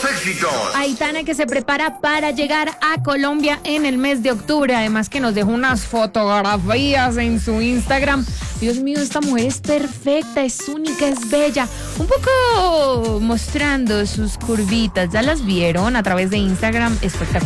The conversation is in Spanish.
éxitos. Aitana, que se prepara para llegar a Colombia en el mes de octubre. Además que nos dejó unas fotografías en su Instagram. Dios mío, esta mujer es perfecta, es única, es bella. Un poco mostrando sus curvitas. ¿Ya las vieron a través de Instagram? Espectacular.